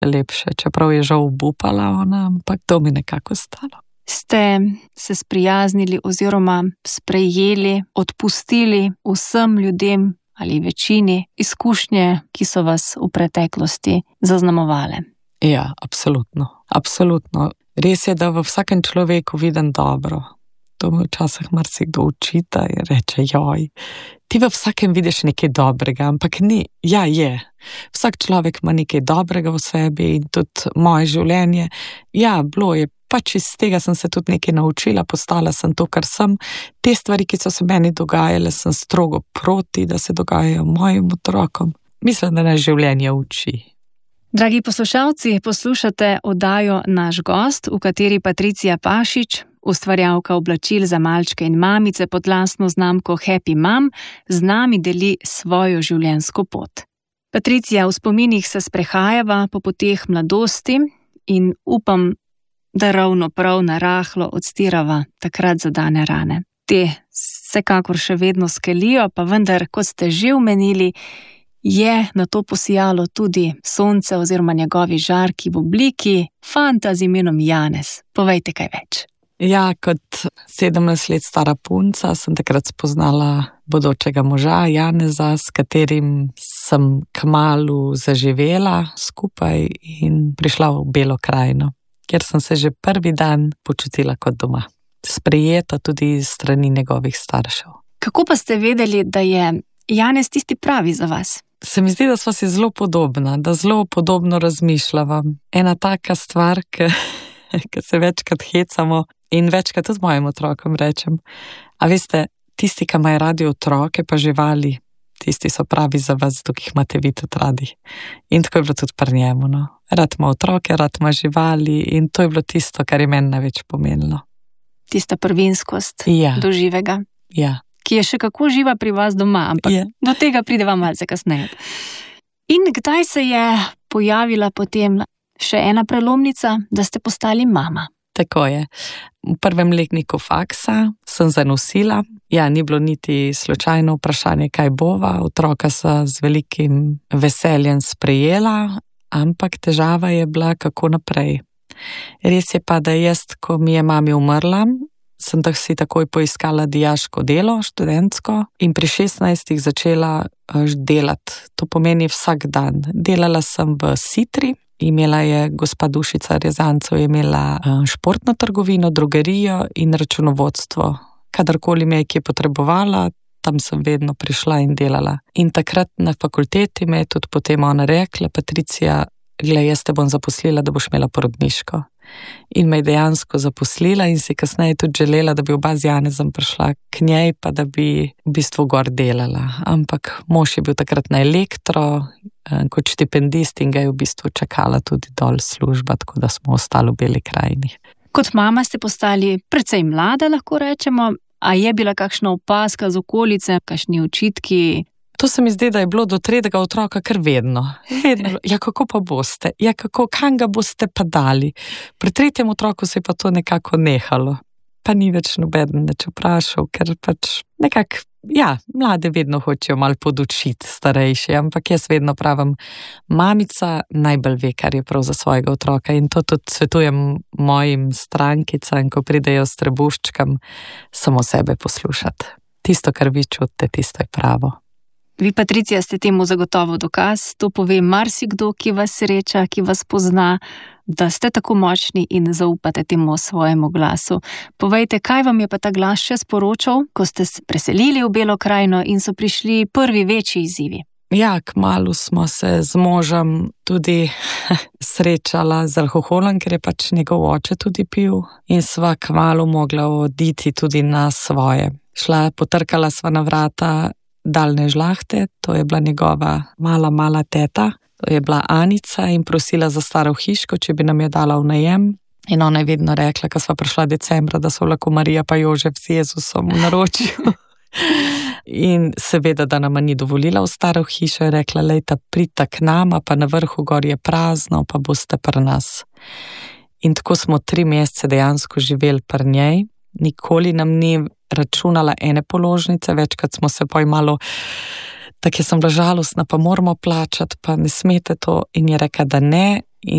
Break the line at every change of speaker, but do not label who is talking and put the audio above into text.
lepše, čeprav je žal obupala ona, ampak to mi nekako stalo.
Ste se sprijaznili oziroma sprejeli, odpustili vsem ljudem ali večini izkušnje, ki so vas v preteklosti zaznamovale?
Ja, absolutno. Absolutno. Res je, da v vsakem človeku vidim dobro. To mi včasih marsikdo učita in reče, joj, ti v vsakem vidiš nekaj dobrega, ampak ni, ja je. Vsak človek ima nekaj dobrega v sebi in tudi moje življenje, ja, bilo je, pač iz tega sem se tudi nekaj naučila, postala sem to, kar sem. Te stvari, ki so se meni dogajale, sem strogo proti, da se dogajajo mojim otrokom. Mislim, da nas življenje uči.
Dragi poslušalci, poslušate oddajo Naš gost, v kateri Patricija Pašič, ustvarjalka oblačil za malčke in mamice pod lastno znamko Happy Mom, z nami deli svojo življenjsko pot. Patricija, v spominih se sprehajava po poteh mladosti in upam, da ravno prav narahlo odstirava takrat zadane rane. Te vsekakor še vedno skelijo, pa vendar, kot ste že omenili, je na to posijalo tudi sonce oziroma njegovi žarki v obliki fanta z imenom Janez. Povejte kaj več.
Ja, kot 17 let stara punca sem takrat spoznala bodočega moža Janeza, s katerim sem kmalu zaživela skupaj in prišla v Belo krajino, kjer sem se že prvi dan počutila kot doma. Sprejeta tudi strani njegovih staršev.
Kako pa ste vedeli, da je Janez tisti pravi za vas?
Se mi zdi, da sva si zelo podobna, da zelo podobno razmišljava. Ena taka stvar, ki se večkrat hecamo in večkrat tudi mojim otrokom rečem. A veste, tisti, ki imajo radi otroke pa živali, tisti so pravi za vas, dok jih imate vi tudi radi. In tako je bilo tudi pri njemu. No. Rad ima otroke, rad ima živali in to je bilo tisto, kar je meni največ pomenilo.
Tista prvinskost do živega.
Ja.
Ki je še kako živa pri vas doma, ampak do tega prideva malce kasneje. In kdaj se je pojavila potem še ena prelomnica, da ste postali mama?
Tako je. V prvem letniku faksa sem zanosila. Ja, ni bilo niti slučajno vprašanje, kaj bova. Otroka sem z velikim veseljem sprejela, ampak težava je bila, kako naprej. Res je pa, da jaz, ko mi je mami umrla, sem si takoj poiskala dijaško delo, študentsko, in pri 16 začela delati. To pomeni vsak dan. Delala sem v Sitri, imela je gospa Dušica Rezancev, je imela športno trgovino, drogerijo in računovodstvo. Kadarkoli me je kje potrebovala, tam sem vedno prišla in delala. In takrat na fakulteti me je tudi potem ona rekla, Patricija, glej, jaz te bom zaposlila, da boš imela porodniško. In me je dejansko zaposlila in si kasneje tudi želela, da bi oba z Janezom prišla k njej, pa da bi v bistvu gor delala. Ampak mož je bil takrat na elektro kot štipendist in ga je v bistvu čakala tudi dol služba, tako da smo ostali v Beli krajini.
Kot mama ste postali precej mlada, lahko rečemo. A je bila kakšna opazka z okolice, kakšni očitki?
To se mi zdi, da je bilo do 3. otroka kar vedno. Ja, kako pa boste? Ja, kam ga boste pa dali? Pri 3. otroku se je pa to nekako nehalo. Pa ni več nobeden neč vprašal, ker pač nekako, ja, mlade vedno hočejo malo podučiti starejše, ampak jaz vedno pravim, mamica najbolj ve, kar je prav za svojega otroka in to tudi svetujem mojim strankicam, ko pridejo s trebuščkam, samo sebe poslušati. Tisto, kar vi čutite, tisto je pravo.
Vi, Patricija, ste temu zagotovo dokaz. To pove marsikdo, ki vas sreča, ki vas pozna, da ste tako močni in zaupate temu svojemu glasu. Povejte, kaj vam je pa ta glas še sporočal, ko ste se preselili v Belo krajino in so prišli prvi večji izzivi?
Ja, kmalu smo se z možem tudi srečala z alkoholom, ker je pač njegov oče tudi pil in sva kmalu mogla oditi tudi na svoje. Potrkala sva na vrata Daljne Žlahte, to je bila njegova mala teta, to je bila Anica in prosila za staro hiško, če bi nam jo dala v najem. In ona je vedno rekla, ko sva prišla decembra, da so lahko Marija pa Jožef z Jezusom v naročju. In seveda, da nama ni dovolila v staro hišo, je rekla, lejta, pridite k nama, pa na vrhu gor je prazno, pa boste pri nas. In tako smo 3 mesece dejansko živeli pri njej. Nikoli nam ni računala ene položnice, večkrat smo se pojmalo, tako sem bila žalostna, pa moramo plačati, pa ne smete to. In je rekla, da ne,